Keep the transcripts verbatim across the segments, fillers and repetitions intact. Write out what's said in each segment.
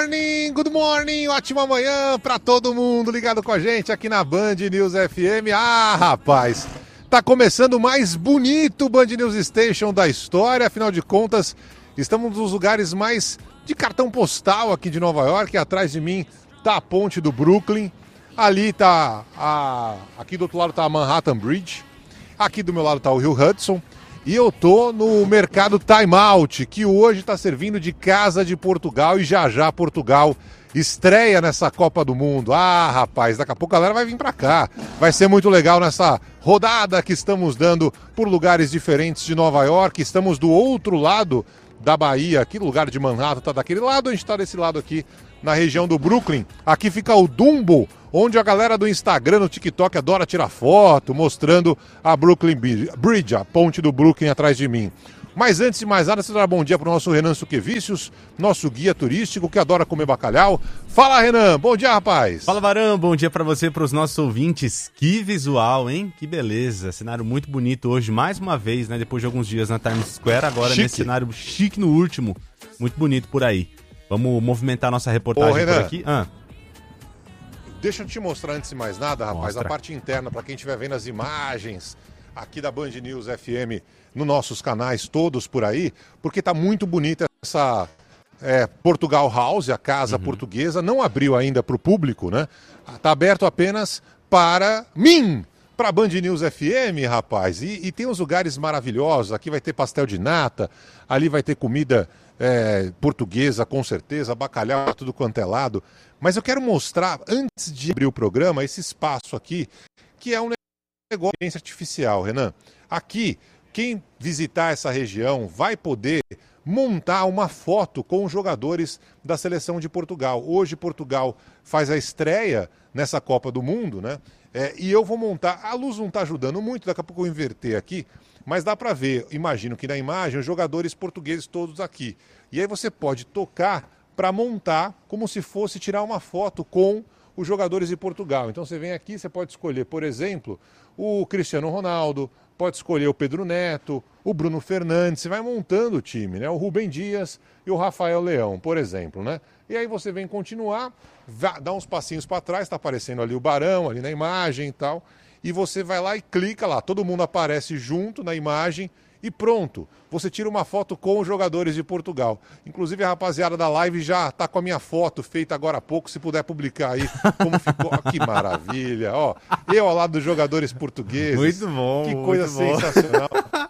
Morning, good morning, ótima manhã pra todo mundo ligado com a gente aqui na Band News F M. Ah, rapaz, tá começando o mais bonito Band News Station da história, afinal de contas, estamos nos lugares mais de cartão postal aqui de Nova York. Atrás de mim tá a ponte do Brooklyn, ali tá a... aqui do outro lado tá a Manhattan Bridge, aqui do meu lado tá o Rio Hudson. E eu tô no mercado Time Out, que hoje está servindo de casa de Portugal, e já já Portugal estreia nessa Copa do Mundo. Ah, rapaz, daqui a pouco a galera vai vir para cá. Vai ser muito legal nessa rodada que estamos dando por lugares diferentes de Nova York. Estamos do outro lado da Bahia, aqui no lugar de Manhattan, tá daquele lado, a gente tá desse lado aqui, na região do Brooklyn. Aqui fica o Dumbo, onde a galera do Instagram, no TikTok, adora tirar foto, mostrando a Brooklyn Bridge, a ponte do Brooklyn atrás de mim. Mas antes de mais nada, você dá bom dia para o nosso Renan Suquevicius, nosso guia turístico que adora comer bacalhau. Fala, Renan, bom dia, rapaz. Fala, Varão, bom dia para você, para os nossos ouvintes. Que visual, hein? Que beleza, cenário muito bonito hoje, mais uma vez, né? Depois de alguns dias na Times Square, agora chique. Nesse cenário chique no último, muito bonito por aí. Vamos movimentar nossa reportagem. Ô, Renan, por aqui. Ah. Deixa eu te mostrar antes de mais nada, rapaz, Mostra. A parte interna, para quem estiver vendo as imagens aqui da Band News F M, nos nossos canais todos por aí, porque tá muito bonita essa é, Portugal House, a casa uhum. portuguesa. Não abriu ainda para o público, né? Tá aberto apenas para mim, para Band News F M, rapaz. E, e tem uns lugares maravilhosos. Aqui vai ter pastel de nata, ali vai ter comida é, portuguesa, com certeza, bacalhau, tudo quanto é lado. Mas eu quero mostrar, antes de abrir o programa, esse espaço aqui, que é um negócio de inteligência artificial, Renan. Aqui, quem visitar essa região vai poder montar uma foto com os jogadores da seleção de Portugal. Hoje Portugal faz a estreia nessa Copa do Mundo, né? É, e eu vou montar, a luz não está ajudando muito, daqui a pouco eu vou inverter aqui, mas dá para ver, imagino que na imagem, os jogadores portugueses todos aqui. E aí você pode tocar para montar como se fosse tirar uma foto com os jogadores de Portugal. Então você vem aqui, você pode escolher, por exemplo, o Cristiano Ronaldo, pode escolher o Pedro Neto, o Bruno Fernandes, você vai montando o time, né? O Rubem Dias e o Rafael Leão, por exemplo, né? E aí você vem continuar, dá uns passinhos para trás, está aparecendo ali o Barão, ali na imagem e tal, e você vai lá e clica lá, todo mundo aparece junto na imagem e pronto, você tira uma foto com os jogadores de Portugal. Inclusive a rapaziada da live já está com a minha foto feita agora há pouco, se puder publicar aí como ficou. Que maravilha, ó. Eu ao lado dos jogadores portugueses. Muito bom, que coisa sensacional.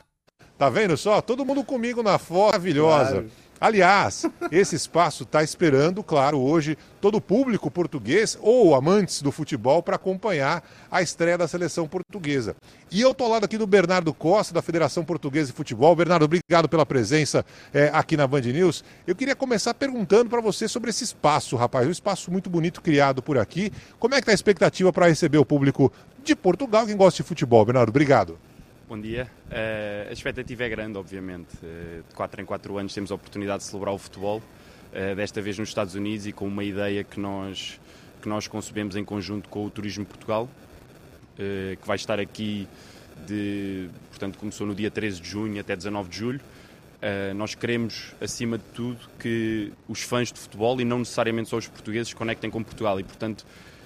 Tá vendo só? Todo mundo comigo na foto, maravilhosa. Claro. Aliás, esse espaço está esperando, claro, hoje, todo o público português ou amantes do futebol para acompanhar a estreia da seleção portuguesa. E eu estou ao lado aqui do Bernardo Costa, da Federação Portuguesa de Futebol. Bernardo, obrigado pela presença é, aqui na Band News. Eu queria começar perguntando para você sobre esse espaço, rapaz. Um espaço muito bonito criado por aqui. Como é que está a expectativa para receber o público de Portugal, quem gosta de futebol? Bernardo, obrigado. Bom dia. Uh, a expectativa é grande, obviamente. Uh, de quatro em quatro anos temos a oportunidade de celebrar o futebol, uh, desta vez nos Estados Unidos e com uma ideia que nós, que nós concebemos em conjunto com o Turismo Portugal, uh, que vai estar aqui, de, portanto começou no dia treze de junho até dezanove de julho. Uh, nós queremos, acima de tudo, que os fãs de futebol, e não necessariamente só os portugueses, se conectem com Portugal e, portanto,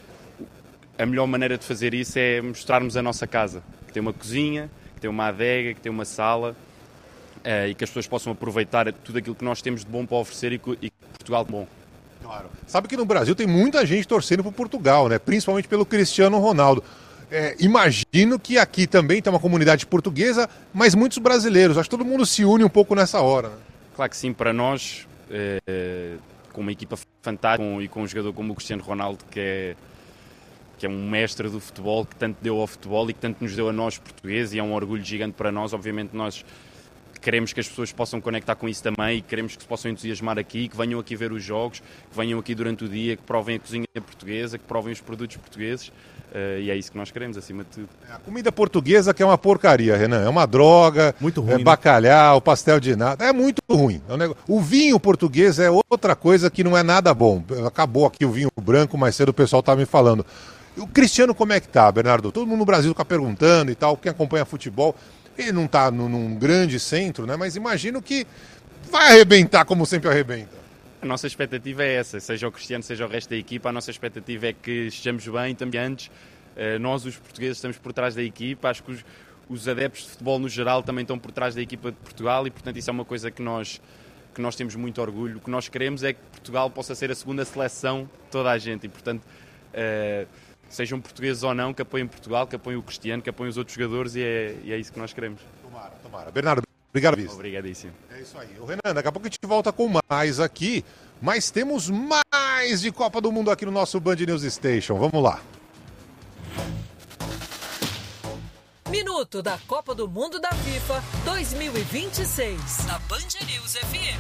a melhor maneira de fazer isso é mostrarmos a nossa casa, que tem uma cozinha, que tem uma adega, que tem uma sala uh, e que as pessoas possam aproveitar tudo aquilo que nós temos de bom para oferecer e que, e que Portugal é bom. Claro. Sabe que no Brasil tem muita gente torcendo por Portugal, né? Principalmente pelo Cristiano Ronaldo. É, imagino que aqui também tem uma comunidade portuguesa, mas muitos brasileiros. Acho que todo mundo se une um pouco nessa hora, né? Claro que sim, para nós, é, com uma equipa fantástica com, e com um jogador como o Cristiano Ronaldo, que é que é um mestre do futebol, que tanto deu ao futebol e que tanto nos deu a nós portugueses, e é um orgulho gigante para nós. Obviamente nós queremos que as pessoas possam conectar com isso também e queremos que se possam entusiasmar aqui, que venham aqui ver os jogos, que venham aqui durante o dia, que provem a cozinha portuguesa, que provem os produtos portugueses, uh, e é isso que nós queremos, acima de tudo. A comida portuguesa que é uma porcaria, Renan, é uma droga, muito ruim, é bacalhau, né? Pastel de nata, é muito ruim. É um negócio... O vinho português é outra coisa que não é nada bom. Acabou aqui o vinho branco, mais cedo o pessoal estava me falando. O Cristiano como é que tá, Bernardo? Todo mundo no Brasil fica perguntando e tal, quem acompanha futebol, ele não tá no, num grande centro, né? Mas imagino que vai arrebentar como sempre arrebenta. A nossa expectativa é essa, seja o Cristiano, seja o resto da equipa, a nossa expectativa é que estejamos bem também antes. Nós, os portugueses, estamos por trás da equipa, acho que os, os adeptos de futebol no geral também estão por trás da equipa de Portugal e, portanto, isso é uma coisa que nós, que nós temos muito orgulho. O que nós queremos é que Portugal possa ser a segunda seleção de toda a gente e, portanto, uh, sejam portugueses ou não, que apoiem Portugal, que apoiem o Cristiano, que apoiem os outros jogadores e é, e é isso que nós queremos. Tomara, tomara. Bernardo, obrigado. Obrigadíssimo. É isso aí. O Renan, daqui a pouco a gente volta com mais aqui, mas temos mais de Copa do Mundo aqui no nosso Band News Station. Vamos lá. Minuto da Copa do Mundo da FIFA dois mil e vinte e seis, na Band News F M.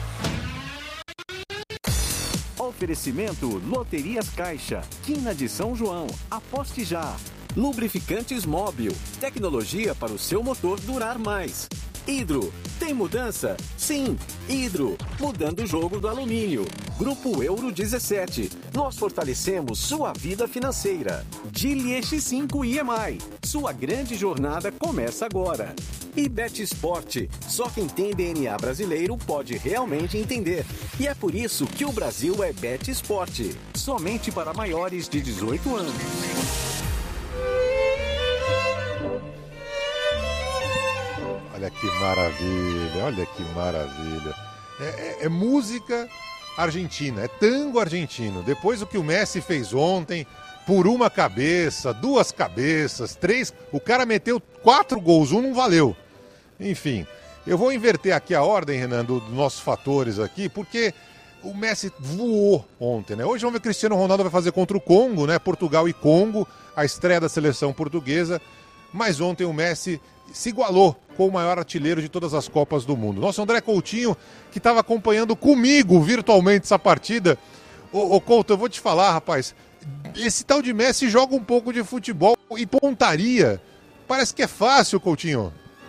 Oferecimento Loterias Caixa, Quina de São João, aposte já. Lubrificantes Móbil, tecnologia para o seu motor durar mais. Hidro, tem mudança? Sim, Hidro, mudando o jogo do alumínio. Grupo Euro dezessete, nós fortalecemos sua vida financeira. Geely X cinco I M I, sua grande jornada começa agora. E BetSport, só quem tem D N A brasileiro pode realmente entender. E é por isso que o Brasil é BetSport, somente para maiores de dezoito anos. Olha que maravilha, olha que maravilha. É, é, é música argentina, é tango argentino. Depois do que o Messi fez ontem, por uma cabeça, duas cabeças, três... O cara meteu quatro gols, um não valeu. Enfim, eu vou inverter aqui a ordem, Renan, dos nossos fatores aqui, porque o Messi voou ontem, né? Hoje vamos ver o Cristiano Ronaldo vai fazer contra o Congo, né? Portugal e Congo, a estreia da seleção portuguesa. Mas ontem o Messi se igualou com o maior artilheiro de todas as Copas do Mundo. Nosso André Coutinho, que estava acompanhando comigo virtualmente essa partida. Ô, ô Couto, eu vou te falar, rapaz, esse tal de Messi joga um pouco de futebol e pontaria. Parece que é fácil, Coutinho.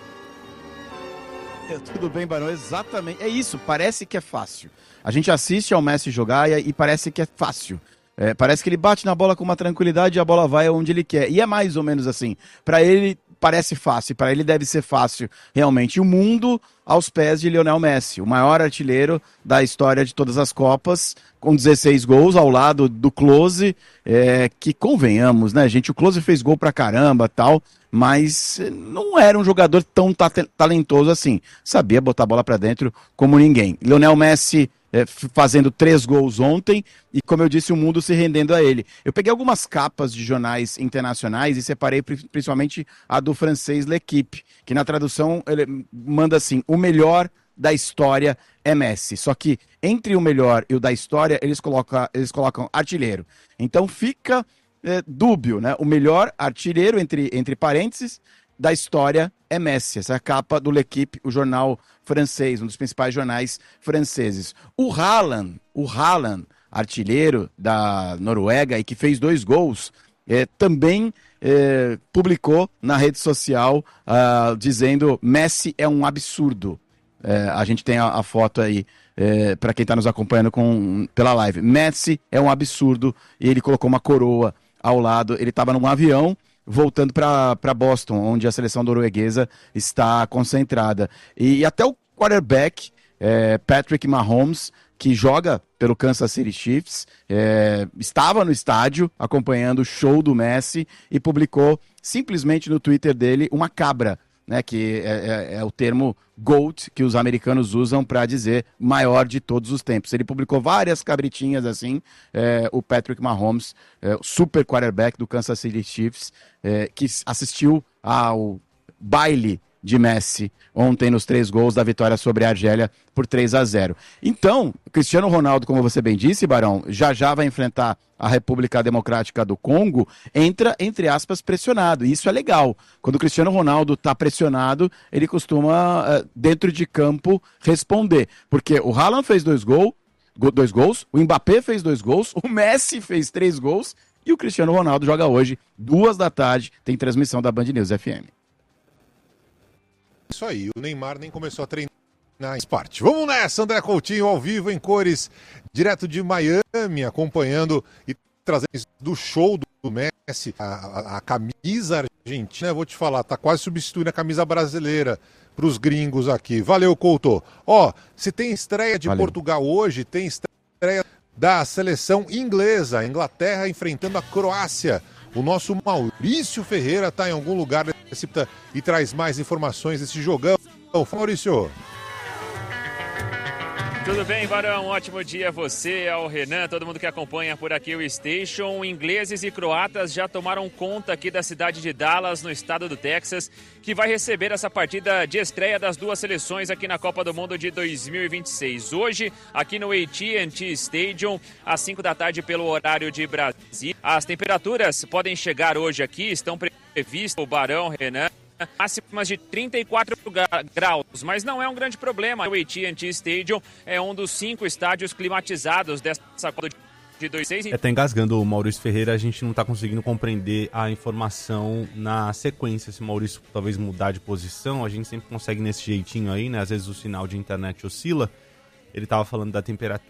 É, tudo bem, Barão, exatamente. É isso, parece que é fácil. A gente assiste ao Messi jogar e, e parece que é fácil. É, parece que ele bate na bola com uma tranquilidade e a bola vai onde ele quer. E é mais ou menos assim. Para ele parece fácil, para ele deve ser fácil realmente. O mundo aos pés de Lionel Messi, o maior artilheiro da história de todas as Copas, com dezesseis gols ao lado do Klose, é, que convenhamos, né, gente? O Klose fez gol pra caramba tal, mas não era um jogador tão ta- talentoso assim. Sabia botar a bola pra dentro como ninguém. Lionel Messi é, fazendo três gols ontem e, como eu disse, o mundo se rendendo a ele. Eu peguei algumas capas de jornais internacionais e separei principalmente a do francês L'Équipe, que na tradução ele manda assim: o melhor da história é Messi. Só que entre o melhor e o da história, eles colocam, eles colocam artilheiro. Então fica é, dúbio, né? O melhor artilheiro, entre, entre parênteses, da história é Messi. Essa é a capa do L'Équipe, o jornal francês, um dos principais jornais franceses. O Haaland, o Haaland, artilheiro da Noruega e que fez dois gols, é, também é, publicou na rede social uh, dizendo: Messi é um absurdo. É, a gente tem a, a foto aí é, para quem está nos acompanhando com, pela live. Messi é um absurdo, e ele colocou uma coroa ao lado. Ele estava num avião voltando para Boston, onde a seleção norueguesa está concentrada. E, e até o quarterback, é, Patrick Mahomes, que joga pelo Kansas City Chiefs, é, estava no estádio acompanhando o show do Messi e publicou simplesmente no Twitter dele uma cabra, né, que é, é, é o termo GOAT que os americanos usam para dizer maior de todos os tempos. Ele publicou várias cabritinhas assim, é, o Patrick Mahomes, é, super quarterback do Kansas City Chiefs, é, que assistiu ao baile de Messi ontem nos três gols da vitória sobre a Argélia por três a zero. Então, Cristiano Ronaldo, como você bem disse, Barão, já já vai enfrentar a República Democrática do Congo, entra, entre aspas, pressionado. E isso é legal. Quando o Cristiano Ronaldo está pressionado, ele costuma, dentro de campo, responder. Porque o Haaland fez dois, gol, dois gols, o Mbappé fez dois gols, o Messi fez três gols e o Cristiano Ronaldo joga hoje, duas da tarde, tem transmissão da Band News F M. Isso aí, o Neymar nem começou a treinar em esporte. Vamos nessa, André Coutinho, ao vivo, em cores, direto de Miami, acompanhando e trazendo do show do Messi, a, a, a camisa argentina, eu vou te falar, tá quase substituindo a camisa brasileira para os gringos aqui. Valeu, Couto. Ó, se tem estreia de Valeu. Portugal hoje, tem estreia estreia da seleção inglesa, a Inglaterra enfrentando a Croácia. O nosso Maurício Ferreira está em algum lugar desse e traz mais informações desse jogão. Maurício. Tudo bem, Barão? Um ótimo dia a você, ao Renan, todo mundo que acompanha por aqui o Station. Ingleses e croatas já tomaram conta aqui da cidade de Dallas, no estado do Texas, que vai receber essa partida de estreia das duas seleções aqui na Copa do Mundo de dois mil e vinte e seis. Hoje, aqui no A T and T Stadium, às cinco da tarde pelo horário de Brasília. As temperaturas podem chegar hoje aqui, estão previstas o Barão, Renan, máximas de trinta e quatro graus, mas não é um grande problema. O A T and T Stadium é um dos cinco estádios climatizados dessa Copa de dois mil e seis. É, tá engasgando o Maurício Ferreira, a gente não tá conseguindo compreender a informação na sequência. Se o Maurício talvez mudar de posição, a gente sempre consegue nesse jeitinho aí, né? Às vezes o sinal de internet oscila. Ele tava falando da temperatura